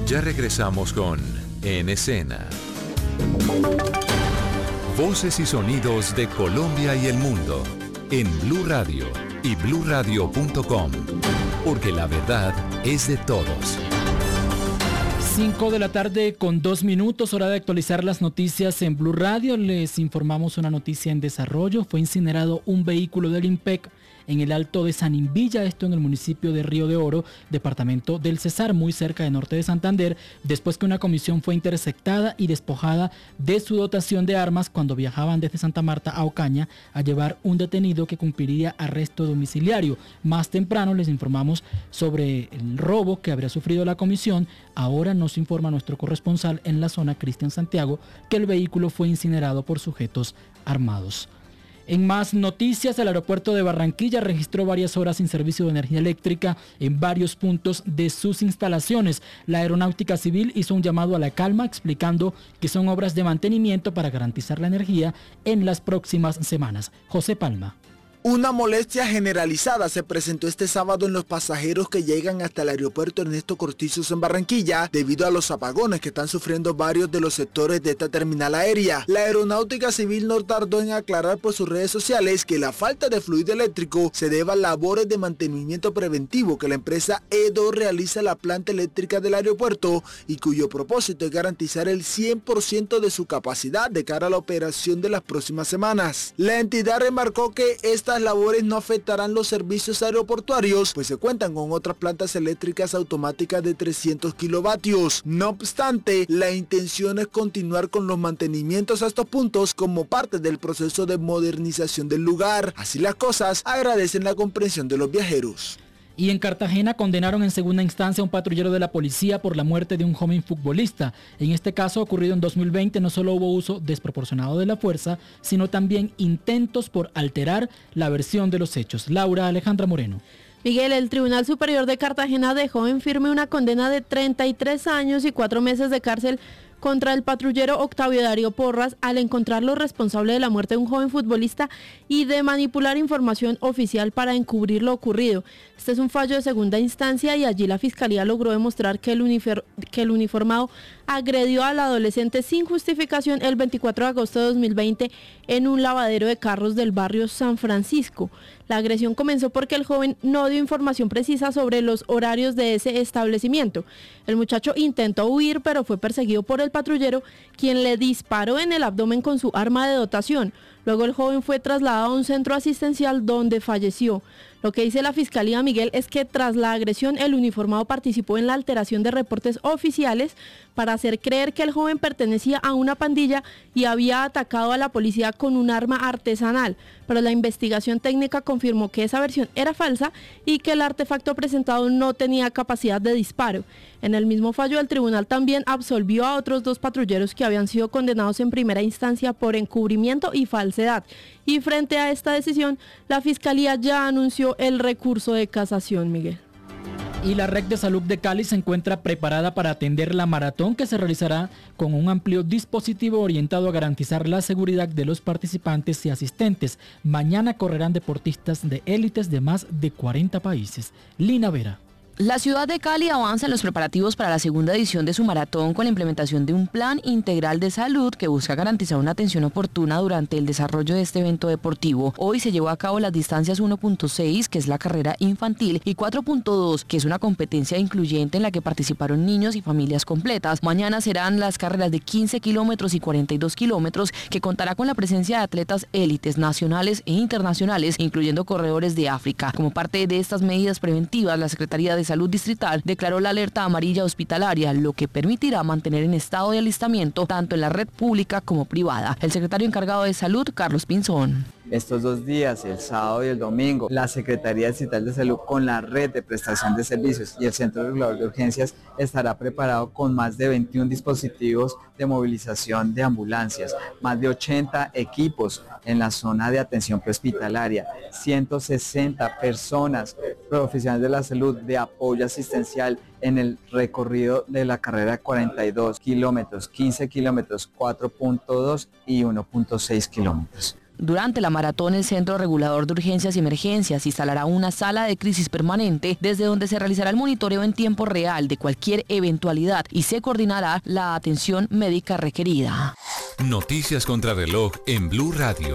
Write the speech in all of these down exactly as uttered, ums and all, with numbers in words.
Ya regresamos con En Escena. Voces y sonidos de Colombia y el mundo en Blue Radio y blue radio punto com, porque la verdad es de todos. cinco de la tarde con dos minutos, hora de actualizar las noticias en Blue Radio. Les informamos una noticia en desarrollo. Fue incinerado un vehículo del IMPEC en el Alto de Sanimbilla, esto en el municipio de Río de Oro, departamento del Cesar, muy cerca de Norte de Santander, después que una comisión fue interceptada y despojada de su dotación de armas cuando viajaban desde Santa Marta a Ocaña a llevar un detenido que cumpliría arresto domiciliario. Más temprano les informamos sobre el robo que habría sufrido la comisión. Ahora nos informa nuestro corresponsal en la zona, Cristian Santiago, que el vehículo fue incinerado por sujetos armados. En más noticias, el aeropuerto de Barranquilla registró varias horas sin servicio de energía eléctrica en varios puntos de sus instalaciones. La Aeronáutica Civil hizo un llamado a la calma, explicando que son obras de mantenimiento para garantizar la energía en las próximas semanas. José Palma. Una molestia generalizada se presentó este sábado en los pasajeros que llegan hasta el aeropuerto Ernesto Cortizos en Barranquilla debido a los apagones que están sufriendo varios de los sectores de esta terminal aérea. La Aeronáutica Civil no tardó en aclarar por sus redes sociales que la falta de fluido eléctrico se debe a labores de mantenimiento preventivo que la empresa E D O realiza a la planta eléctrica del aeropuerto y cuyo propósito es garantizar el cien por ciento de su capacidad de cara a la operación de las próximas semanas. La entidad remarcó que esta Estas labores no afectarán los servicios aeroportuarios, pues se cuentan con otras plantas eléctricas automáticas de trescientos kilovatios. No obstante, la intención es continuar con los mantenimientos a estos puntos como parte del proceso de modernización del lugar. Así las cosas, agradecen la comprensión de los viajeros. Y en Cartagena condenaron en segunda instancia a un patrullero de la policía por la muerte de un joven futbolista. En este caso, ocurrido en dos mil veinte, no solo hubo uso desproporcionado de la fuerza, sino también intentos por alterar la versión de los hechos. Laura Alejandra Moreno. Miguel, el Tribunal Superior de Cartagena dejó en firme una condena de treinta y tres años y cuatro meses de cárcel contra el patrullero Octavio Darío Porras al encontrarlo responsable de la muerte de un joven futbolista y de manipular información oficial para encubrir lo ocurrido. Este es un fallo de segunda instancia y allí la Fiscalía logró demostrar que el, unifer- que el uniformado agredió al adolescente sin justificación el veinticuatro de agosto de dos mil veinte en un lavadero de carros del barrio San Francisco. La agresión comenzó porque el joven no dio información precisa sobre los horarios de ese establecimiento. El muchacho intentó huir, pero fue perseguido por el patrullero, quien le disparó en el abdomen con su arma de dotación. Luego el joven fue trasladado a un centro asistencial donde falleció. Lo que dice la Fiscalía, Miguel, es que tras la agresión el uniformado participó en la alteración de reportes oficiales para hacer creer que el joven pertenecía a una pandilla y había atacado a la policía con un arma artesanal, pero la investigación técnica confirmó que esa versión era falsa y que el artefacto presentado no tenía capacidad de disparo. En el mismo fallo, el tribunal también absolvió a otros dos patrulleros que habían sido condenados en primera instancia por encubrimiento y falsedad. Y frente a esta decisión, la Fiscalía ya anunció el recurso de casación, Miguel. Y la Red de Salud de Cali se encuentra preparada para atender la maratón que se realizará con un amplio dispositivo orientado a garantizar la seguridad de los participantes y asistentes. Mañana correrán deportistas de élites de más de cuarenta países. Lina Vera. La ciudad de Cali avanza en los preparativos para la segunda edición de su maratón con la implementación de un plan integral de salud que busca garantizar una atención oportuna durante el desarrollo de este evento deportivo. Hoy se llevó a cabo las distancias uno punto seis, que es la carrera infantil, y cuatro punto dos, que es una competencia incluyente en la que participaron niños y familias completas. Mañana serán las carreras de quince kilómetros y cuarenta y dos kilómetros, que contará con la presencia de atletas élites nacionales e internacionales, incluyendo corredores de África. Como parte de estas medidas preventivas, la Secretaría de Salud Distrital declaró la alerta amarilla hospitalaria, lo que permitirá mantener en estado de alistamiento tanto en la red pública como privada. El secretario encargado de Salud, Carlos Pinzón. Estos dos días, el sábado y el domingo, la Secretaría Distrital de Salud con la red de prestación de servicios y el Centro Regulador de Urgencias estará preparado con más de veintiún dispositivos de movilización de ambulancias, más de ochenta equipos en la zona de atención prehospitalaria, ciento sesenta personas profesionales de la salud de apoyo asistencial en el recorrido de la carrera de cuarenta y dos kilómetros, quince kilómetros, cuatro punto dos y uno punto seis kilómetros. Durante la maratón, el Centro Regulador de Urgencias y Emergencias instalará una sala de crisis permanente desde donde se realizará el monitoreo en tiempo real de cualquier eventualidad y se coordinará la atención médica requerida. Noticias contra reloj en Blue Radio.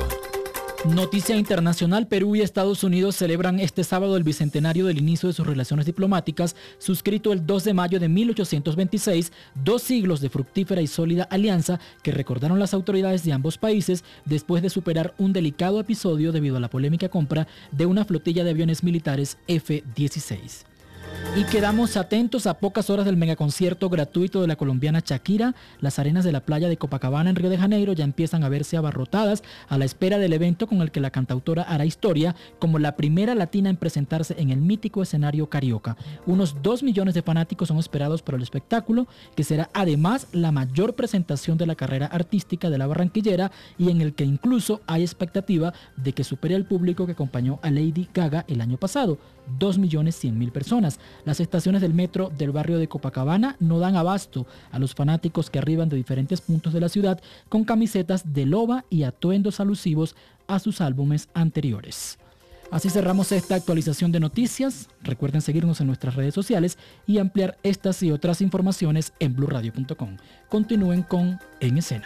Noticia internacional: Perú y Estados Unidos celebran este sábado el bicentenario del inicio de sus relaciones diplomáticas, suscrito el dos de mayo de mil ochocientos veintiséis, dos siglos de fructífera y sólida alianza que recordaron las autoridades de ambos países después de superar un delicado episodio debido a la polémica compra de una flotilla de aviones militares F dieciséis. Y quedamos atentos: a pocas horas del megaconcierto gratuito de la colombiana Shakira, las arenas de la playa de Copacabana en Río de Janeiro ya empiezan a verse abarrotadas a la espera del evento con el que la cantautora hará historia como la primera latina en presentarse en el mítico escenario carioca. Unos dos millones de fanáticos son esperados para el espectáculo, que será además la mayor presentación de la carrera artística de la barranquillera y en el que incluso hay expectativa de que supere al público que acompañó a Lady Gaga el año pasado, dos millones cien mil personas. Las estaciones del metro del barrio de Copacabana no dan abasto a los fanáticos que arriban de diferentes puntos de la ciudad con camisetas de loba y atuendos alusivos a sus álbumes anteriores. Así cerramos esta actualización de noticias. Recuerden seguirnos en nuestras redes sociales y ampliar estas y otras informaciones en blue radio punto com. Continúen con En Escena.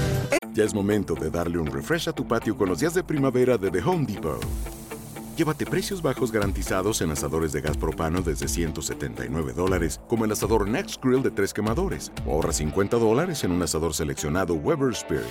Ya es momento de darle un refresh a tu patio con los días de primavera de The Home Depot. Llévate precios bajos garantizados en asadores de gas propano desde ciento setenta y nueve dólares, como el asador Next Grill de tres quemadores, o ahorra cincuenta dólares en un asador seleccionado Weber Spirit.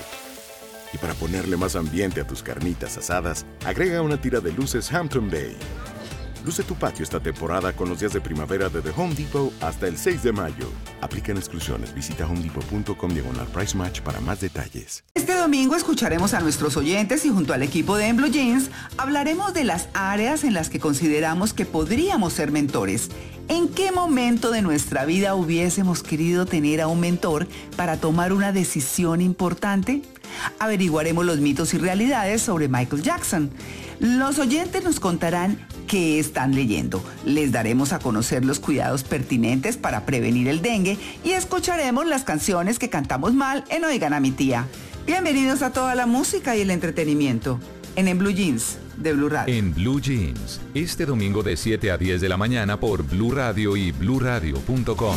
Y para ponerle más ambiente a tus carnitas asadas, agrega una tira de luces Hampton Bay. Luce tu patio esta temporada con los días de primavera de The Home Depot hasta el seis de mayo. Aplican exclusiones. Visita home depot punto com diagonal price match para más detalles. Este domingo escucharemos a nuestros oyentes y junto al equipo de En Blue Jeans hablaremos de las áreas en las que consideramos que podríamos ser mentores. ¿En qué momento de nuestra vida hubiésemos querido tener a un mentor para tomar una decisión importante? Averiguaremos los mitos y realidades sobre Michael Jackson. Los oyentes nos contarán qué están leyendo. Les daremos a conocer los cuidados pertinentes para prevenir el dengue y escucharemos las canciones que cantamos mal en Oigan a mi tía. Bienvenidos a toda la música y el entretenimiento en En Blue Jeans de Blue Radio. En Blue Jeans, este domingo de siete a diez de la mañana por Blue Radio y blue radio punto com.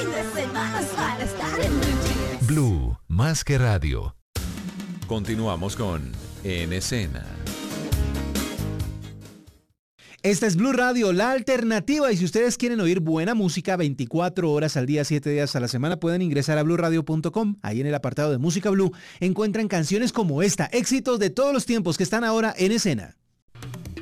Blue, más que radio. Continuamos con En Escena. Esta es Blue Radio, la alternativa, y si ustedes quieren oír buena música veinticuatro horas al día, siete días a la semana, pueden ingresar a blue radio punto com. Ahí en el apartado de Música Blue encuentran canciones como esta, éxitos de todos los tiempos que están ahora en escena.